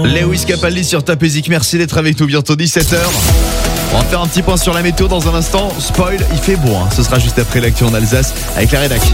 Lewis Capaldi sur Top Music, merci d'être avec nous, bientôt 17h. On va faire un petit point sur la météo dans un instant. Spoil, il fait beau, ce sera juste après l'actu en Alsace avec la rédac.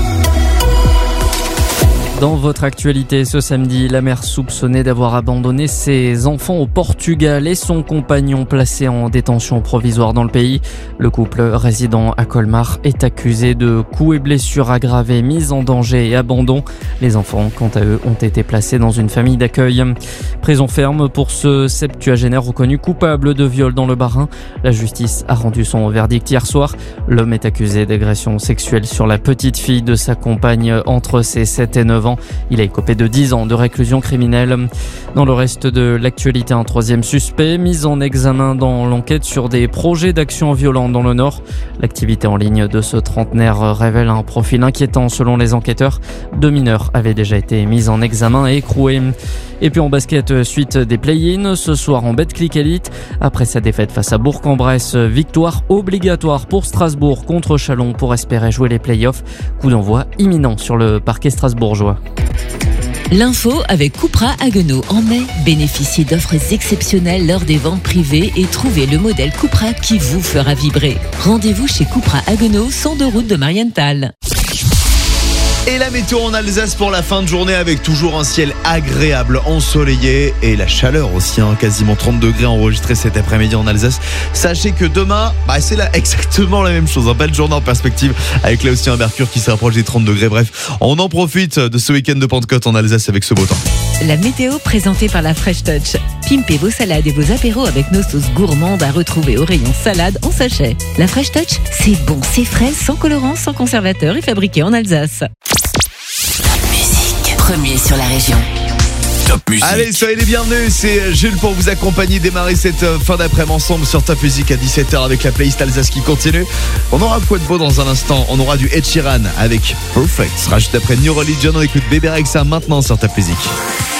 Dans votre actualité ce samedi, la mère soupçonnée d'avoir abandonné ses enfants au Portugal et son compagnon placé en détention provisoire dans le pays. Le couple résidant à Colmar est accusé de coups et blessures aggravées, mise en danger et abandon. Les enfants, quant à eux, ont été placés dans une famille d'accueil. Prison ferme pour ce septuagénaire reconnu coupable de viol dans le Bas-Rhin. La justice a rendu son verdict hier soir. L'homme est accusé d'agression sexuelle sur la petite fille de sa compagne entre ses 7 et 9 ans. Il a écopé de 10 ans de réclusion criminelle. Dans le reste de l'actualité, un troisième suspect mis en examen dans l'enquête sur des projets d'action violente dans le Nord. L'activité en ligne de ce trentenaire révèle un profil inquiétant selon les enquêteurs. 2 mineurs avaient déjà été mis en examen et écroués. Et puis en basket, suite des play-ins, ce soir en Betclic Elite. Après sa défaite face à Bourg-en-Bresse, victoire obligatoire pour Strasbourg contre Chalon pour espérer jouer les play-offs. Coup d'envoi imminent sur le parquet strasbourgeois. L'info avec Cupra Haguenau en mai. Bénéficiez d'offres exceptionnelles lors des ventes privées et trouvez le modèle Cupra qui vous fera vibrer. Rendez-vous chez Cupra Haguenau, 102 route de Marienthal. Et la météo en Alsace pour la fin de journée avec toujours un ciel agréable, ensoleillé et la chaleur aussi, quasiment 30 degrés enregistrés cet après-midi en Alsace. Sachez que demain, c'est là exactement la même chose, belle journée en perspective avec là aussi un mercure qui se rapproche des 30 degrés. Bref, on en profite de ce week-end de Pentecôte en Alsace avec ce beau temps. La météo présentée par la Fresh Touch. Pimpez vos salades et vos apéros avec nos sauces gourmandes à retrouver au rayon salade en sachet. La Fresh Touch, c'est bon, c'est frais, sans colorant, sans conservateur et fabriqué en Alsace. Premier sur la région. Top Music. Allez, soyez les bienvenus, c'est Jules pour vous accompagner, démarrer cette fin d'après-midi ensemble sur Top Music à 17h avec la playlist Alsace qui continue. On aura quoi de beau dans un instant, on aura du Ed Sheeran avec Perfect. Ce sera juste après New Religion, on écoute Bébé Rexha maintenant sur Top Music.